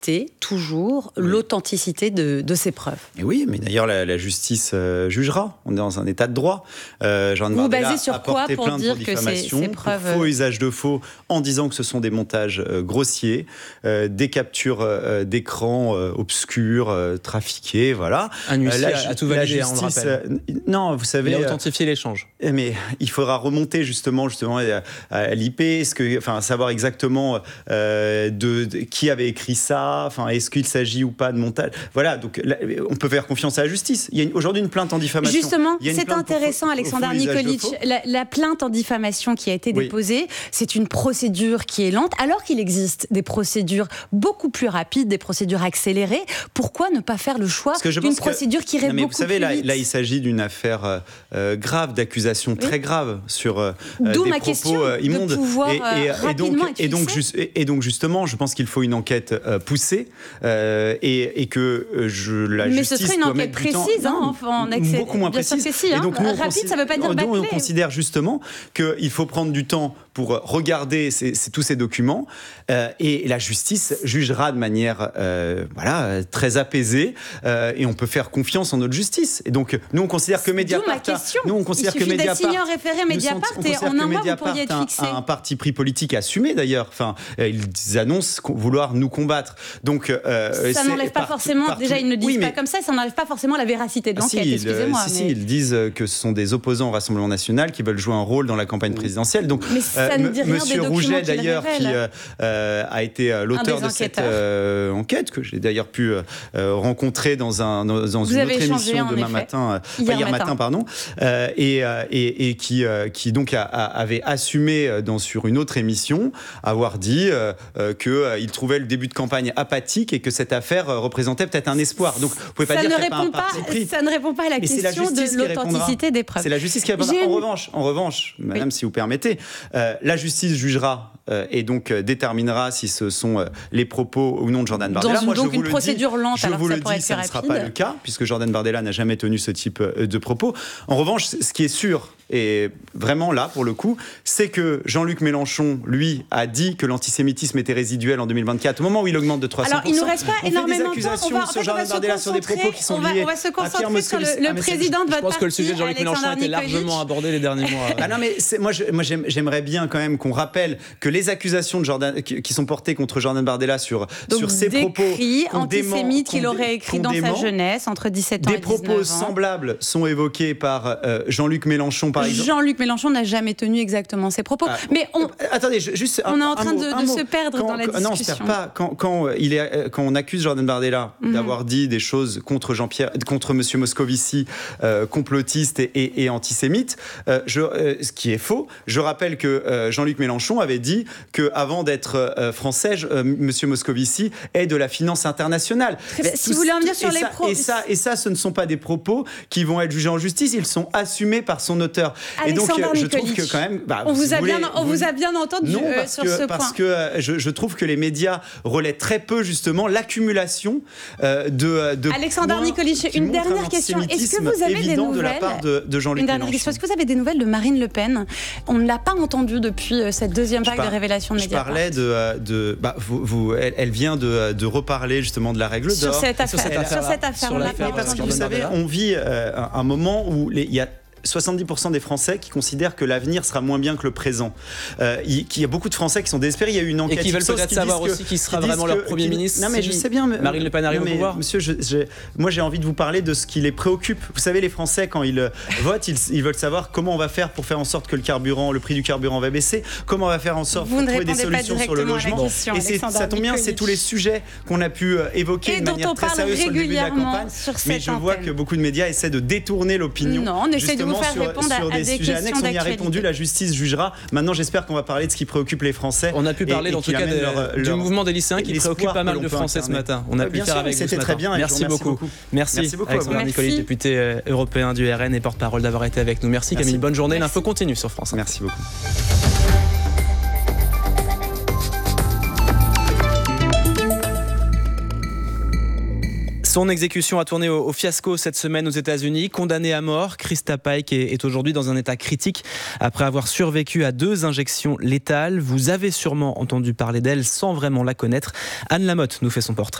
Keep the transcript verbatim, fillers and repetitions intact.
toujours oui. l'authenticité de, de ces preuves. Et oui, mais d'ailleurs la, la justice euh, jugera. On est dans un état de droit. Euh, Vous Bardella basez sur quoi pour dire pour que ces, ces preuves... Pour faux usage de faux, en disant que ce sont des montages euh, grossiers, euh, des captures euh, d'écran euh, obscurs, euh, trafiqués, voilà. Un huissier euh, la, a tout validé, la justice, on le rappelle. Euh, non, vous savez... Il a authentifié euh, l'échange. Mais il faudra remonter justement, justement à, à l'I P, est-ce que, enfin, savoir exactement euh, de, de qui avait écrit ça, enfin, est-ce qu'il s'agit ou pas de montage. Voilà, donc là, on peut faire confiance à la justice. Il y a une, aujourd'hui une plainte en diffamation. Justement, c'est intéressant, pour, Alexandre Nikolic. La, la plainte en diffamation qui a été oui. déposée, c'est une procédure qui est lente, alors qu'il existe des procédures beaucoup plus rapides, des procédures accélérées. Pourquoi ne pas faire le choix d'une procédure que, qui irait non, mais beaucoup vous savez, plus là, vite. Là, il s'agit d'une affaire euh, grave, d'accusation oui. très grave sur euh, D'où des ma propos question euh, immondes. De pouvoir, et, et, euh, et, donc, et, donc, juste, et, et donc, justement, je pense qu'il faut une enquête euh, poussée euh, et, et que euh, je, la mais justice ce serait une doit enquête précise, hein, en, en accès, beaucoup moins précise. Si, hein. Et donc, nous, rapide, ça ne veut pas dire bâclé. On considère justement qu'il faut prendre du temps pour regarder ces, ces, tous ces documents euh, et la justice jugera de manière euh, voilà, très apaisée euh, et on peut faire confiance en notre justice. Et donc, nous, on considère que Mediapart... D'où ma question. Nous, on considère Il suffit que Mediapart... d'être signé en référé Mediapart et en un mois, vous pourriez être fixé. Un, un parti pris politique assumé, d'ailleurs. Enfin, ils annoncent vouloir nous combattre. Donc, euh, ça n'enlève pas forcément... Partout, déjà, ils ne le disent oui, mais, pas comme ça, ça n'enlève pas forcément la véracité de l'enquête, si, excusez-moi. Si, mais... si, ils disent que ce sont des opposants au Rassemblement National qui veulent jouer un rôle dans la campagne présidentielle. Donc, mais ça ne dit rien Monsieur des Rouget, d'ailleurs, qui euh, a été euh, l'auteur de cette euh, enquête, que j'ai d'ailleurs pu euh, rencontrer dans, un, dans, dans une autre émission demain matin, euh, hier, hier matin, matin pardon, euh, et, et, et qui, euh, qui donc a, a, avait assumé dans, sur une autre émission avoir dit euh, euh, qu'il euh, trouvait le début de campagne apathique et que cette affaire euh, représentait peut-être un espoir. Donc, vous pouvez pas ça dire ne qu'il n'y a pas un pas, parti pris. Ça ne répond pas à la mais question la de l'authenticité des preuves. C'est la justice qui répondra. En une... revanche, en revanche, madame, oui. si vous permettez, euh, la justice jugera euh, et donc euh, déterminera si ce sont euh, les propos ou non de Jordan Bardella. Dans Moi, donc je vous une procédure dis, lente, je alors vous ça le pourrait dis, être ça ne sera pas le cas, puisque Jordan Bardella n'a jamais tenu ce type de propos. En revanche, ce qui est sûr, et vraiment là, pour le coup, c'est que Jean-Luc Mélenchon, lui, a dit que l'antisémitisme était résiduel en deux mille vingt-quatre, au moment où il augmente de trois cents pour cent. Alors, il ne nous reste pas on énormément de temps. On va, en fait, sur on va se Bardella sur des propos qui sont on va, liés on va se à concentrer sur le, le ah, président de votre parti. Je pense que le sujet de Jean-Luc Mélenchon a été largement abordé les derniers mois. Ah non, mais moi, je, moi j'aimerais bien quand même qu'on rappelle que les accusations de Jordan, qui, qui sont portées contre Jordan Bardella sur, Donc, sur ses des propos cris antisémites qu'il aurait écrit dans dément, sa jeunesse, entre dix-sept ans et et dix-neuf ans. Des propos semblables sont évoqués par euh, Jean-Luc Mélenchon, par exemple. Jean-Luc Mélenchon n'a jamais tenu exactement ses propos. Ah, mais on, attendez, juste on un, est en train mot, de, de se perdre quand, dans la discussion. Non, on se perd pas. Quand, quand, il est, quand on accuse Jordan Bardella mm-hmm. d'avoir dit des choses contre Jean-Pierre, contre Monsieur Moscovici, euh, complotiste et, et, et antisémite, euh, je, euh, ce qui est faux. Je rappelle que euh, Jean-Luc Mélenchon avait dit que avant d'être euh, français, euh, Monsieur Moscovici est de la finance internationale. Mais, si vous voulez en venir sur et les ça, propos, et ça, et ça, ce ne sont pas des propos qui vont être jugés en justice. Ils sont assumés par son auteur. Alexandre et donc, Nikolic, je trouve que quand même, bah, on vous si a vous bien, voulez, on vous... vous a bien entendu non, euh, parce sur que, ce parce point. que euh, je, je trouve que les médias relaient très peu justement l'accumulation euh, de, de. Alexandre Nikolic, une dernière question. Est-ce que vous avez des nouvelles de la part de, de Jean-Luc Une dernière Mélenchon. question. Est-ce que vous avez des nouvelles de Marine Le Pen? On ne l'a pas entendue depuis cette deuxième vague par, de révélations de Mediapart. Je parlais de, de bah, vous, vous, elle, elle vient de, de reparler justement de la règle d'or. Sur cette affaire. Sur cette affaire. Sur cette affaire. Sur l'affaire. Parce que vous savez, on vit euh, un, un moment où les, il y a soixante-dix pour cent des Français qui considèrent que l'avenir sera moins bien que le présent. Euh, il, il y a beaucoup de Français qui sont désespérés. Il y a eu une enquête. Et qui veulent peut-être savoir aussi qui sera vraiment leur Premier ministre. Non, mais je sais bien. Mais, Marine Le Pen arrive au pouvoir. Monsieur, je, je, moi j'ai envie de vous parler de ce qui les préoccupe. Vous savez, les Français, quand ils votent, ils, ils veulent savoir comment on va faire pour faire en sorte que le carburant, le prix du carburant va baisser, comment on va faire en sorte de trouver des solutions sur le logement. Question, et ça tombe bien, c'est tous les sujets qu'on a pu évoquer et de manière très sérieuse sur le début de la campagne. Mais je vois que beaucoup de médias essaient de détourner l'opinion. Non, on essaie de vous faire répondre à des, des sujets annexes, on y a répondu, la justice jugera. Maintenant, j'espère qu'on va parler de ce qui préoccupe les Français. On a pu parler, et, en et tout cas, de, leur, du leur, mouvement des lycéens qui préoccupe pas mal de Français internet. ce matin. On a ouais, pu le faire sûr, avec vous ce C'était matin. très bien. Merci beaucoup. beaucoup. Merci, Merci beaucoup. Alexandre Nikolic, député euh, européen du R N et porte-parole, d'avoir été avec nous. Merci, Merci. Camille. Bonne journée. Merci. L'info continue sur France. Merci beaucoup. Son exécution a tourné au, au fiasco cette semaine aux États-Unis. Condamnée à mort, Krista Pike est, est aujourd'hui dans un état critique après avoir survécu à deux injections létales. Vous avez sûrement entendu parler d'elle sans vraiment la connaître. Anne Lamotte nous fait son portrait.